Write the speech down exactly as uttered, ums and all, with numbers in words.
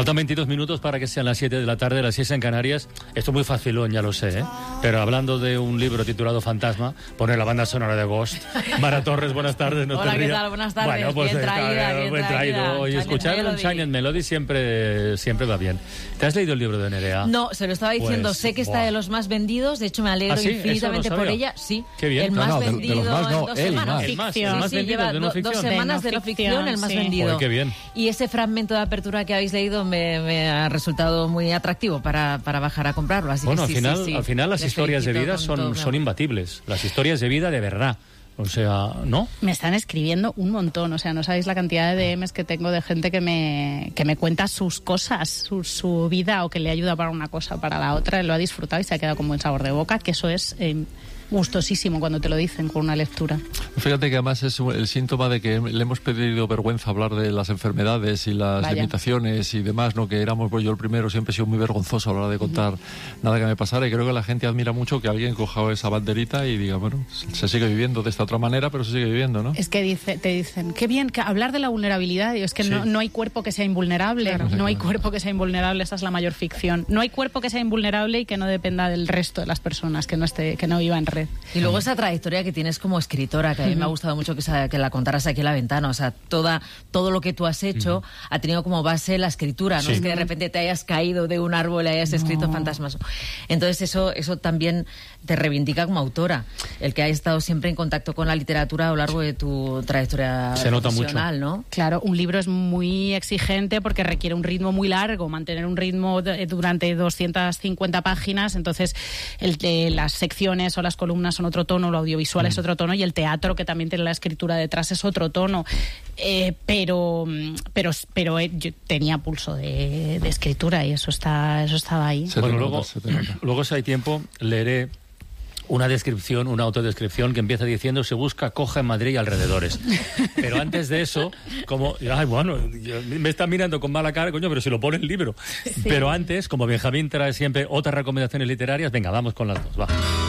Faltan veintidós minutos para que sean las siete de la tarde, las seis en Canarias. Esto es muy facilón, ya lo sé, ¿eh? Pero hablando de un libro titulado Fantasma, poner la banda sonora de Ghost. Mara Torres, buenas tardes. No Hola, te ¿qué rías. tal? Buenas tardes. Bueno, pues, bien traída, eh, bien buen traído. traída. Y escuchar un Melody. Shining Melody siempre, siempre va bien. ¿Te has leído el libro de Nerea? No, se lo estaba diciendo. Pues, sé que está buah. de los más vendidos. De hecho, me alegro ¿Ah, sí? infinitamente Eso no por sabía. ella. Sí. Qué bien. El No, más no, de- de los vendido más no, en dos el semanas. más. El más, Sí, el más sí, vendido lleva de no do- ficción. dos semanas de no ficción, el más sí. vendido. Joder, qué bien. Y ese fragmento de apertura que habéis leído me, me ha resultado muy atractivo para, para bajar a comprarlo. Así Bueno, que al sí, final, sí, sí. al final las Les historias de felicito vida con son, todo, son mi amor. imbatibles. Las historias de vida de verdad. O sea, ¿no? Me están escribiendo un montón, o sea, no sabéis la cantidad de D Ms que tengo de gente que me, que me cuenta sus cosas, su, su vida, o que le ayuda para una cosa o para la otra, lo ha disfrutado y se ha quedado con buen sabor de boca, que eso es eh, gustosísimo cuando te lo dicen con una lectura. Fíjate que además es el síntoma de que le hemos pedido vergüenza hablar de las enfermedades y las Vaya. limitaciones y demás, ¿no? Que éramos, pues yo el primero siempre he sido muy vergonzoso a la hora de contar nada que me pasara, y creo que la gente admira mucho que alguien coja esa banderita y diga, bueno, se sigue viviendo de esta otra manera, pero se sigue viviendo, ¿no? Es que dice, te dicen, qué bien, que hablar de la vulnerabilidad, digo, es que Sí. no, no hay cuerpo que sea invulnerable, Claro. no hay cuerpo que sea invulnerable, esa es la mayor ficción. No hay cuerpo que sea invulnerable y que no dependa del resto de las personas, que no esté, que no viva en red. Y luego esa trayectoria que tienes como escritora, que a mí me ha gustado mucho que, sa- que la contaras aquí en La Ventana. O sea, toda, todo lo que tú has hecho ha tenido como base la escritura. No Sí. es que de repente te hayas caído de un árbol y hayas escrito fantasmas. Entonces eso, eso también te reivindica como autora. El que hayas estado siempre en contacto con la literatura a lo largo de tu trayectoria Se nota mucho. profesional, ¿no? Claro, un libro es muy exigente porque requiere un ritmo muy largo, mantener un ritmo de- durante doscientas cincuenta páginas, entonces el de las secciones o las columnas son otro tono, lo audiovisual es otro tono, y el teatro, que también tiene la escritura detrás, es otro tono. Eh, pero pero pero eh, yo tenía pulso de, de escritura y eso está eso estaba ahí. Se Bueno, te luego, nota, se te nota. luego si hay tiempo, leeré una descripción, una autodescripción que empieza diciendo: se busca coja en Madrid y alrededores. Pero antes de eso, como, ay, bueno, yo- me está mirando con mala cara, coño, pero si lo pone el libro. Pero antes, como Benjamín trae siempre otras recomendaciones literarias, venga, vamos con las dos, va.